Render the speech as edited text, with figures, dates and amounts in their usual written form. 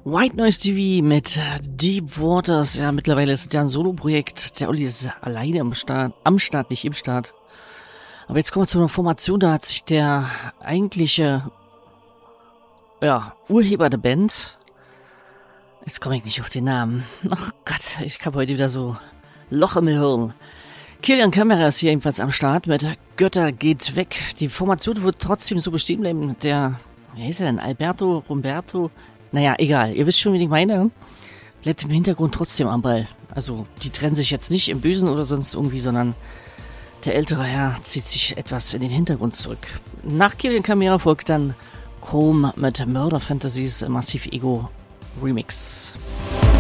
White Noise TV mit Deep Waters. Ja, mittlerweile ist es ja ein Solo-Projekt. Der Olli ist alleine am Start, nicht im Start. Aber jetzt kommen wir zu einer Formation, da hat sich der eigentliche, Urheber der Band, jetzt komme ich nicht auf den Namen. Ach Gott, ich habe heute wieder so Loch im Hirn. Kilian Kamera ist hier ebenfalls am Start mit Götter geht weg. Die Formation wird trotzdem so bestehen bleiben. Wie heißt er denn? Roberto? Naja, egal. Ihr wisst schon, wie ich meine. Bleibt im Hintergrund trotzdem am Ball. Also, die trennen sich jetzt nicht im Bösen oder sonst irgendwie, sondern der ältere Herr zieht sich etwas in den Hintergrund zurück. Nach Kilian Kamera folgt dann Chrome mit Murder Fantasies Massive Ego Remix.